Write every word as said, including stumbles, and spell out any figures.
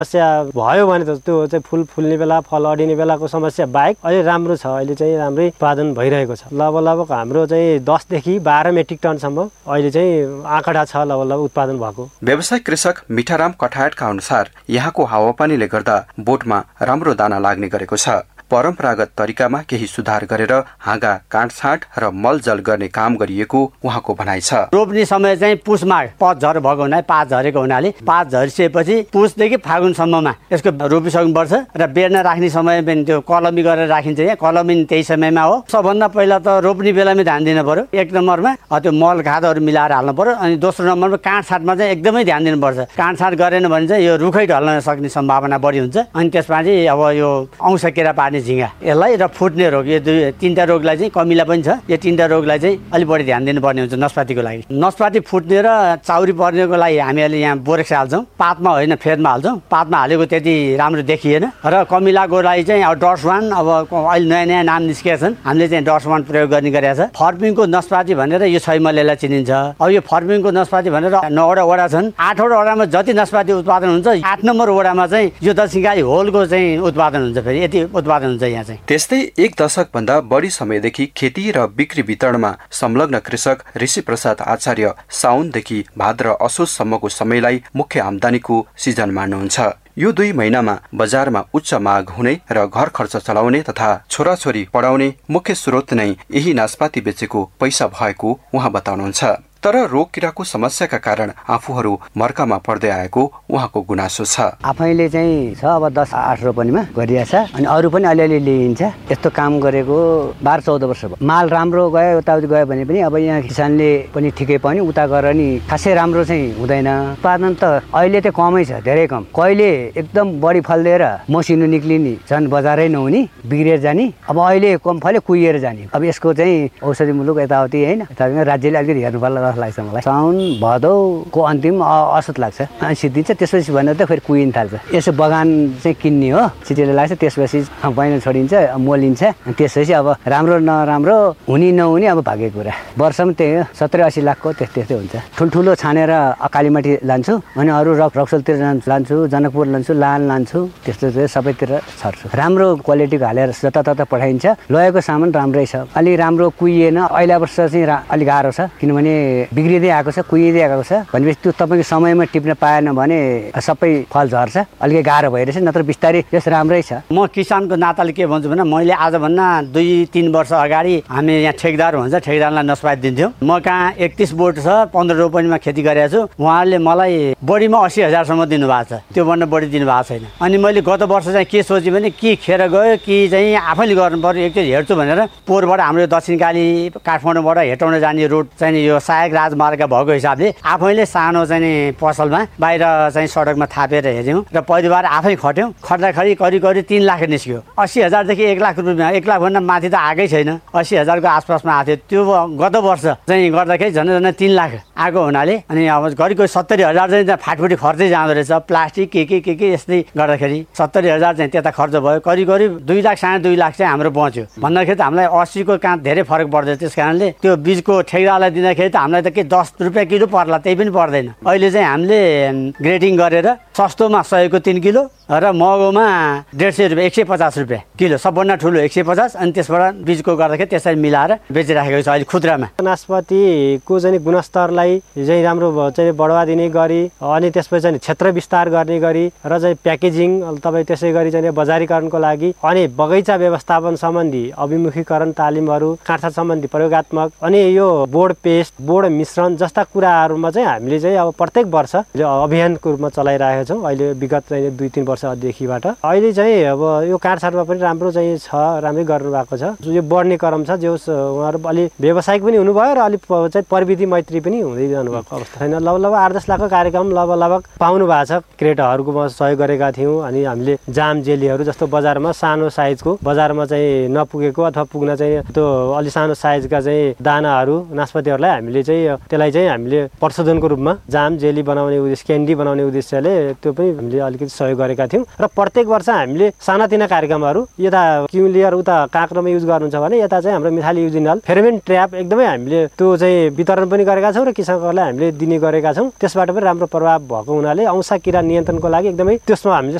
समस्या भयो भने त त्यो चाहिँ फुल फुल्ने बेला फल अडिने बेलाको समस्या बाहेक अहिले राम्रो छ। अहिले चाहिँ राम्रै उत्पादन भइरहेको छ। लगभग हाम्रो चाहिँ दसदेखि बाह्र मेट्रिक टनसम्म अहिले चाहिँ आँकडा छ लगभग उत्पादन भएको। व्यवसायिक कृषक मिठाराम कठायतका अनुसार यहाँको हावापानीले गर्दा बोटमा राम्रो दाना लाग्ने गरेको छ। परम्परागत तरिकामा केही सुधार गरेर हाँगा काटछाँट र मलजल गर्ने काम गरिएको उहाँको भनाइ छ। रोप्ने समय चाहिँ पुसमा पतझर भएको हुनाले पात झरेको हुनाले पात झरिसकेपछि पुसदेखि फागुनसम्ममा यसको रोपिसक्नुपर्छ र बेर्न राख्ने समय पनि त्यो कलमी गरेर राखिन्छ। यहाँ कलमी त्यही समयमा हो। सबभन्दा पहिला त रोप्ने बेलामै ध्यान दिनु पर्यो। एक नम्बरमा त्यो मल खादहरू मिलाएर हाल्नु पर्यो। अनि दोस्रो नम्बरमा काटछाँटमा चाहिँ एकदमै ध्यान दिनुपर्छ। काटछाँट गरेन भने चाहिँ यो रुखै ढल्न सक्ने सम्भावना बढी हुन्छ। अनि त्यसमा चाहिँ अब यो औँस केरा पार्ने झिँगा यसलाई र फुट्ने रोग यो दुई तिनवटा रोगलाई चाहिँ कमिला पनि छ। यो तिनवटा रोगलाई चाहिँ अलिक बढी ध्यान दिनुपर्ने हुन्छ नस्पातीको लागि। नस्पाती फुट्ने र चाउरी पर्नेको लागि हामीहरूले यहाँ बोरेक्स हाल्छौँ। पातमा होइन फेदमा हाल्छौँ। पातमा हालेको त्यति राम्रो देखिएन। र कमिलाको लागि चाहिँ अब डट्स वान अब अहिले नयाँ नयाँ नाम निस्केका छन्। हामीले चाहिँ डट्स वान प्रयोग गर्ने गरेका छ। फर्मिङको नस्पाती भनेर यो छैमलेलाई चिनिन्छ। अब यो फर्मिङको नस्पाती भनेर नौवटा वडा छन्। आठवटा वडामा जति नस्पाती उत्पादन हुन्छ आठ नम्बर वडामा चाहिँ यो दक्षिणकाली होलको चाहिँ उत्पादन हुन्छ। फेरि यति उत्पादन हुन्छ यहाँ चाहिँ। त्यस्तै एक दशक भन्दा बढी समयदेखि खेती र बिक्री वितरणमा संलग्न कृषक ऋषि प्रसाद आचार्य साउनदेखि भाद्र असोजसम्मको समयलाई मुख्य आम्दानीको सिजन मान्नुहुन्छ। यो दुई महिनामा बजारमा उच्च माग हुने र घर खर्च चलाउने तथा छोराछोरी पढाउने मुख्य स्रोत नै यही नास्पाती बेचेको पैसा भएको उहाँ बताउनुहुन्छ। तर रोग किराको समस्याका कारण आफूहरू मर्कामा पर्दै आएको उहाँको गुनासो छ। आफैले चाहिँ छ अब दस आठ रोपनीमा गरिया छ। अनि अरू पनि अलिअलि लिइन्छ। यस्तो काम गरेको बाह्र चौध वर्ष भयो। माल राम्रो गयो उताउति गयो भने पनि अब यहाँ किसानले पनि ठिकै पनि उता गएर नि खासै राम्रो चाहिँ हुँदैन। उत्पादन त अहिले त कमै छ, धेरै कम। कहिले एकदम बढी फल दिएर मसिनो निक्लिने झन् बजारै नहुने बिग्रिएर जाने। अब अहिले कम फल्यो कुहिएर जाने। अब यसको चाहिँ औषधि मुलुक यताउति होइन राज्यले अलिकति हेर्नु पर्ला लाग्छ मलाई। साउन भदौको अन्तिम असत लाग्छ अनि सिद्धिन्छ। त्यसपछि भनेर त फेरि कुहिन थाल्छ। यसो बगान चाहिँ किन्ने हो सिटीले लाग्छ। त्यसपछि बैना छोडिन्छ मोलिन्छ। त्यसपछि अब राम्रो नराम्रो हुने नहुने अब भाग्य कुरा। वर्षमा त्यही हो सत्तरी अस्सी लाखको त्यस्तै त्यस्तै हुन्छ। ठुल्ठुलो छानेर कालीमाटी लान्छु अनि अरू रक रक्सोलतिर लान्छु, जनकपुर लान्छु, लाल लान्छु। त्यस्तो चाहिँ सबैतिर छर्छु। राम्रो क्वालिटीको हालेर जतातता पठाइन्छ। लगेको सामान राम्रै छ। अलिक राम्रो कुहिएन। अहिले वर्ष चाहिँ अलिक गाह्रो छ किनभने बिग्रिँदै आएको छ, कुहिँदै आएको छ। भनेपछि त्यो तपाईँको समयमा टिप्न पाएन भने सबै फल झर्छ। अलिकति गाह्रो भइरहेछ। नत्र बिस्तारै यस राम्रै छ। म किसानको नाताले के भन्छु भने मैले आजभन्दा दुई तिन वर्ष अगाडि हामी यहाँ ठेकदार हुन्छ ठेकदारलाई नस्पाती दिन्थ्यौँ। म कहाँ एकतिस बोट छ पन्ध्र रोपनीमा खेती गरेको छु। उहाँहरूले मलाई बढीमा अस्सी हजारसम्म दिनुभएको छ। त्योभन्दा बढी दिनुभएको छैन। अनि मैले गत वर्ष चाहिँ के सोचेँ भने कि खेर गयो कि चाहिँ आफैले गर्नु पर्यो एकचोटि हेर्छु भनेर पोहोरबाट हाम्रो दक्षिणकाली काठमाडौँबाट हेटौँडा जाने रोड चाहिँ यो सहायक राजमार्ग भएको हिसाबले आफैले सानो चाहिँ पसलमा बाहिर चाहिँ सडकमा थापेर हेऱ्यौँ र परिवार आफै खट्यौँ। खट्दाखेरि करिब करिब तिन लाख निस्क्यो। अस्सी हजारदेखि एक लाख रुपियाँ एक लाखभन्दा माथि त आएकै छैन। अस्सी हजारको आसपासमा आएको थियो। त्यो गत वर्ष चाहिँ गर्दाखेरि झन् झन् तिन लाख आएको हुनाले अनि अब घरिको सत्तरी हजार चाहिँ फाटफुटी खर्चै जाँदो रहेछ। प्लास्टिक के के के के यस्तै गर्दाखेरि सत्तरी हजार चाहिँ त्यता खर्च भयो। करिब करिब दुई लाख साढे दुई लाख चाहिँ हाम्रो बच्यो। भन्दाखेरि त हामीलाई अस्सीको कहाँ धेरै फरक पर्छ। त्यस कारणले त्यो बिजको ठेकदारलाई दिँदाखेरि त हामीलाई त के दस रुपियाँ किलो पर्ला त्यही पनि पर्दैन। अहिले चाहिँ हामीले ग्रेडिङ गरेर सस्तोमा सयको तिन किलो र महँगोमा डेढ सय रुपियाँ एक सय पचास रुपियाँ किलो सबभन्दा ठुलो एक सय पचास अनि त्यसबाट बिजको गर्दाखेरि त्यसरी मिलाएर बेचिराखेको छ अहिले खुद्रामा। नास्पातीको चाहिँ गुणस्तरलाई चाहिँ राम्रो चाहिँ बढावा दिने गरी अनि त्यसपछि चाहिँ क्षेत्र विस्तार गर्ने गरी र चाहिँ प्याकेजिङ तपाईँ त्यसै गरी चाहिँ बजारीकरणको लागि अनि बगैँचा व्यवस्थापन सम्बन्धी अभिमुखीकरण तालिमहरू काँठा सम्बन्धी प्रयोगात्मक अनि यो बोर्ड पेस्ट बोर्ड मिश्रण जस्ता कुराहरूमा चाहिँ हामीले चाहिँ अब प्रत्येक वर्ष अभियानको रूपमा चलाइरहेका छौँ। अहिले विगत चाहिँ दुई तिन वर्षदेखिबाट अहिले चाहिँ अब यो काठछाटमा पनि राम्रो चाहिँ छ राम्रै गर्नु भएको छ। यो बढ्ने क्रम छ। जो उहाँहरू अलि व्यावसायिक पनि हुनुभयो र अलिक चाहिँ प्रविधि मैत्री पनि हुँदै जानुभएको अवस्था छैन। लगभग आठ दस लाखको कार्यक्रम लगभग लगभग पाउनु भएको छ। क्रेटहरूको सहयोग गरेका थियौँ। अनि हामीले जाम जेलीहरू जस्तो बजारमा सानो साइजको बजारमा चाहिँ नपुगेको अथवा पुग्न चाहिँ त्यो अलि सानो साइजका चाहिँ दानाहरू नास्पातीहरूलाई हामीले चाहिँ त्यसलाई चाहिँ हामीले प्रशोधनको रूपमा जाम जेली बनाउने उद्देश्य क्यान्डी बनाउने उद्देश्यले त्यो पनि हामीले अलिकति सहयोग गरेका थियौँ र प्रत्येक वर्ष हामीले सानातिना कार्यक्रमहरू यता क्युलियर उता काँक्रोमा युज गर्नुहुन्छ भने यता चाहिँ हाम्रो मिथाइल युजिनल फेरोमेन ट्र्याप एकदमै हामीले त्यो चाहिँ वितरण पनि गरेका छौँ र किसानहरूलाई हामीले दिने गरेका छौँ। त्यसबाट पनि राम्रो प्रभाव भएको हुनाले औँसा किरा नियन्त्रणको लागि एकदमै त्यसमा हामीले